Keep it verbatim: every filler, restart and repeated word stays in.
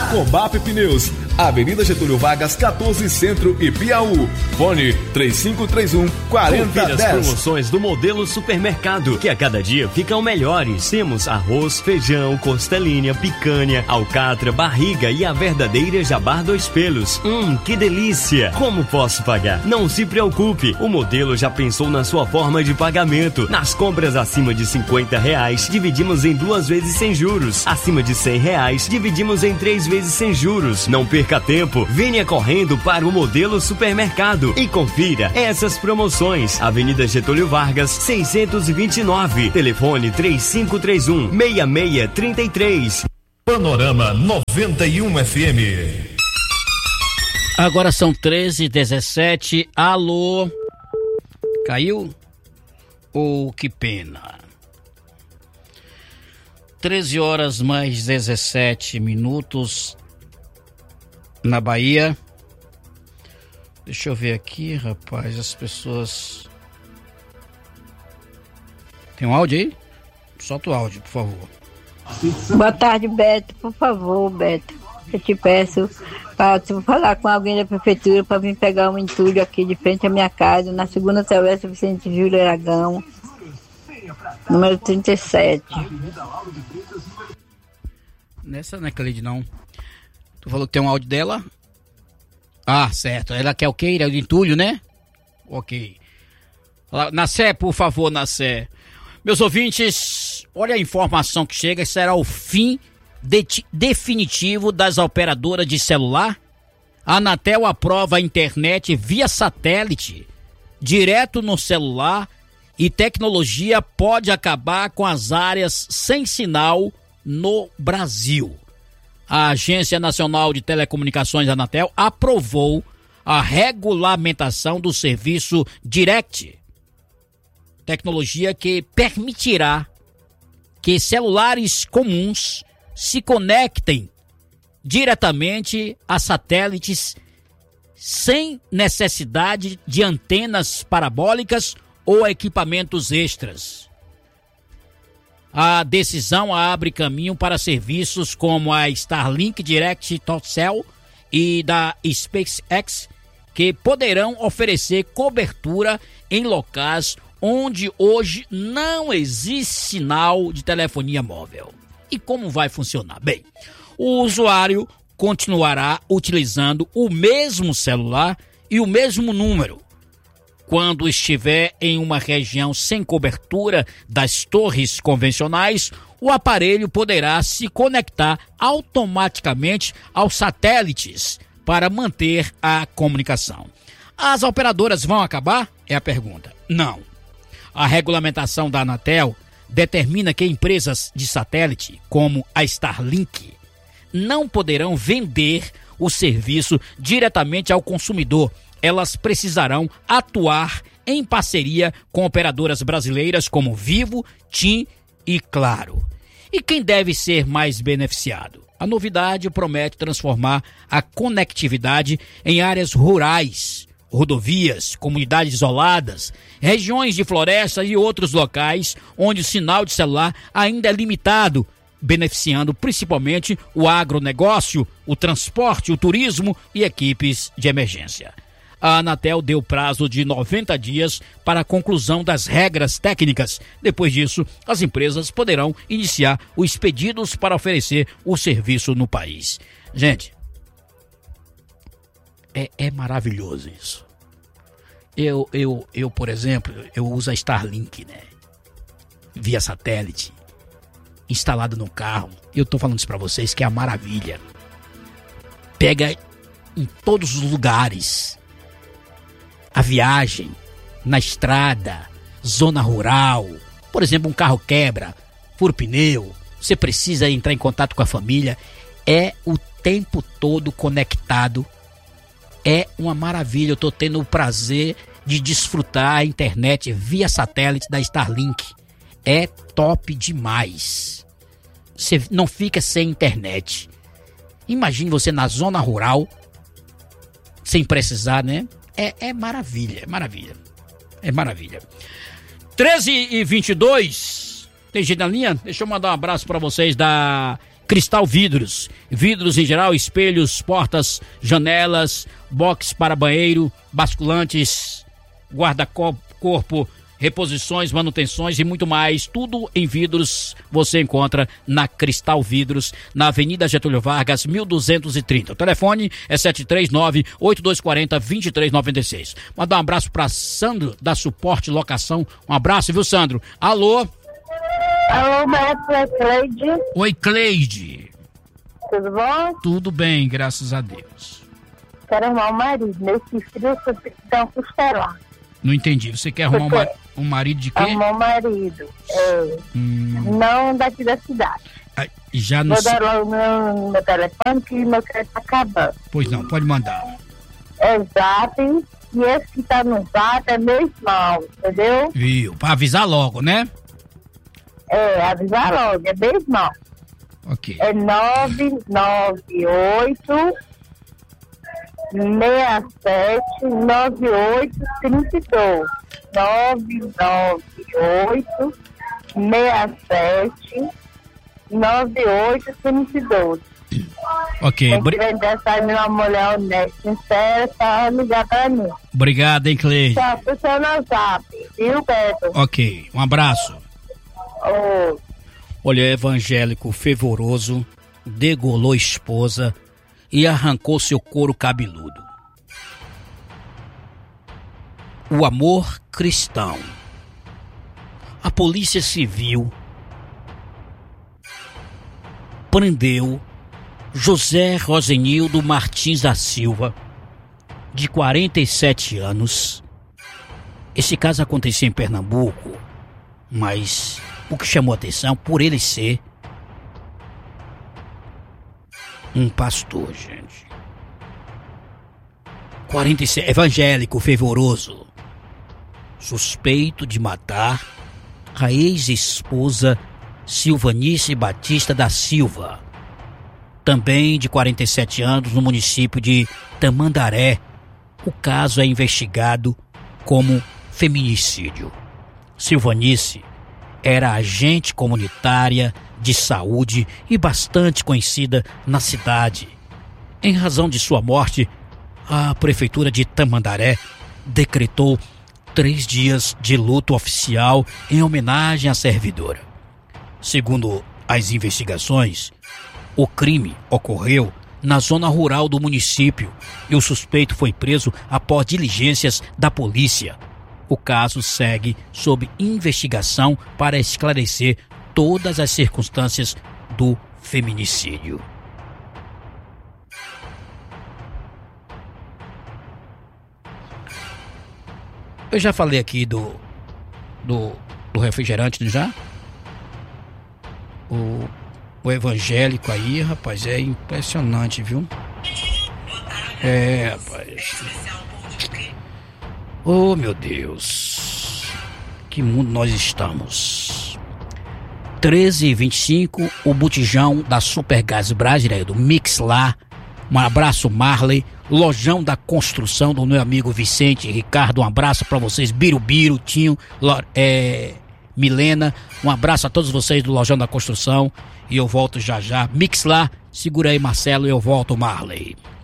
Comap Pneus, Avenida Getúlio Vargas, quatorze, Centro e Piauí. Fone três cinco três um, quatro zero um zero. Confira as promoções do Modelo Supermercado, que a cada dia ficam melhores. Temos arroz, feijão, costelinha, picanha, alcatra, barriga e a verdadeira Jabbar Dois Pelos. Hum, que delícia! Como posso pagar? Não se preocupe, o Modelo já pensou na sua forma de pagamento. Nas compras acima de cinquenta reais, dividimos em duas vezes sem juros. Acima de cem reais, dividimos em três vezes sem juros. Não perca tempo, venha correndo para o Modelo Supermercado e confira essas promoções. Avenida Getúlio Vargas, seiscentos e vinte e nove. Telefone três cinco três um, seis seis três três. Panorama noventa e um F M. Agora são treze e dezessete. Alô? Caiu? Oh, que pena. treze horas mais dezessete minutos na Bahia. Deixa eu ver aqui, rapaz, as pessoas... Tem um áudio aí? Solta o áudio, por favor. Boa tarde, Beto. Por favor, Beto, eu te peço para tu falar com alguém da prefeitura para vir pegar um entulho aqui de frente à minha casa, na segunda travessa Vicente Júlio Aragão, número trinta e sete. Nessa não é Cleide, não. Tu falou que tem um áudio dela? Ah, certo. Ela quer o quê? O entulho, né? Ok. Nassé, por favor, Nassé. Meus ouvintes, olha a informação que chega. Será o fim de, definitivo das operadoras de celular? A Anatel aprova a internet via satélite, direto no celular, e tecnologia pode acabar com as áreas sem sinal no Brasil. A Agência Nacional de Telecomunicações, Anatel, aprovou a regulamentação do serviço Direct, tecnologia que permitirá que celulares comuns se conectem diretamente a satélites sem necessidade de antenas parabólicas ou equipamentos extras. A decisão abre caminho para serviços como a Starlink Direct Total e da SpaceX, que poderão oferecer cobertura em locais onde hoje não existe sinal de telefonia móvel. E como vai funcionar? Bem, o usuário continuará utilizando o mesmo celular e o mesmo número. Quando estiver em uma região sem cobertura das torres convencionais, o aparelho poderá se conectar automaticamente aos satélites para manter a comunicação. As operadoras vão acabar? É a pergunta. Não. A regulamentação da Anatel determina que empresas de satélite, como a Starlink, não poderão vender o serviço diretamente ao consumidor. Elas precisarão atuar em parceria com operadoras brasileiras como Vivo, TIM e Claro. E quem deve ser mais beneficiado? A novidade promete transformar a conectividade em áreas rurais, rodovias, comunidades isoladas, regiões de floresta e outros locais onde o sinal de celular ainda é limitado, beneficiando principalmente o agronegócio, o transporte, o turismo e equipes de emergência. A Anatel deu prazo de noventa dias para a conclusão das regras técnicas. Depois disso, as empresas poderão iniciar os pedidos para oferecer o serviço no país. Gente, é, é maravilhoso isso. Eu, eu, eu, por exemplo, eu uso a Starlink, né? Via satélite, instalado no carro. Eu tô falando isso para vocês que é a maravilha. Pega em todos os lugares. A viagem, na estrada, zona rural, por exemplo, um carro quebra, fura o pneu, você precisa entrar em contato com a família, é o tempo todo conectado, é uma maravilha. Eu estou tendo o prazer de desfrutar a internet via satélite da Starlink, é top demais, você não fica sem internet. Imagine você na zona rural, sem precisar, né? É, é maravilha, é maravilha, é maravilha. treze e vinte e dois, tem gente na linha? Deixa eu mandar um abraço para vocês da Cristal Vidros, vidros em geral, espelhos, portas, janelas, box para banheiro, basculantes, guarda-corpo, reposições, manutenções e muito mais. Tudo em vidros você encontra na Cristal Vidros, na Avenida Getúlio Vargas, mil duzentos e trinta. O telefone é sete três nove, oito dois quatro zero, dois três nove seis. Mandar um abraço para Sandro, da Suporte Locação. Um abraço, viu, Sandro? Alô? Alô, Beto, é Cleide. Oi, Cleide. Tudo bom? Tudo bem, graças a Deus. Quero arrumar um marido. Nesse frio, você tem que dar um costelar. Não entendi. Você quer arrumar um, mar... um marido de quê? Arrumar um marido. É, hum... Não daqui da cidade. Ah, já não Vou dar logo meu, meu telefone que meu crédito tá acabando. Pois não, pode mandar. É Zap. E esse que tá no Zap é meu irmão, entendeu? Viu? Pra avisar logo, né? É, avisar logo. É meu irmão. Ok. É nove nove oito seis sete nove oito três dois. nove nove oito seis sete nove oito três dois. Ok. Se vender essa minha mulher honesta, sincera, tá ligar pra mim. Obrigado, hein, Cleide. Tá, pessoal no Zap, viu, Beto? Ok, um abraço. Oh. Olha, evangélico fervoroso degolou esposa e arrancou seu couro cabeludo. O amor cristão. A Polícia Civil prendeu José Rosenildo Martins da Silva, de quarenta e sete anos. Esse caso aconteceu em Pernambuco, mas o que chamou a atenção por ele ser um pastor, gente. quarenta e sete, evangélico fervoroso, suspeito de matar a ex-esposa Silvanice Batista da Silva, também de quarenta e sete anos, no município de Tamandaré. O caso é investigado como feminicídio. Silvanice era agente comunitária de saúde e bastante conhecida na cidade. Em razão de sua morte, a prefeitura de Tamandaré decretou três dias de luto oficial em homenagem à servidora. Segundo as investigações, o crime ocorreu na zona rural do município e o suspeito foi preso após diligências da polícia. O caso segue sob investigação para esclarecer todas as circunstâncias do feminicídio. Eu já falei aqui do do, do refrigerante, não já? O, o evangélico aí, rapaz, é impressionante, viu? É, rapaz. Oh, meu Deus. Que mundo nós estamos. treze e vinte e cinco, o botijão da Supergás Brasileiro, Mix lá. Um abraço, Marley. Lojão da Construção do meu amigo Vicente Ricardo. Um abraço pra vocês, Birubiru, Tinho, é, Milena. Um abraço a todos vocês do Lojão da Construção. E eu volto já já. Mix lá, segura aí, Marcelo, e eu volto, Marley.